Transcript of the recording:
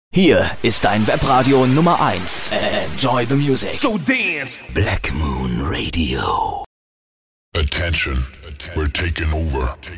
Hier ist dein Webradio Nummer 1. Enjoy the music. So dance. Black Moon Radio. Attention, we're taking over.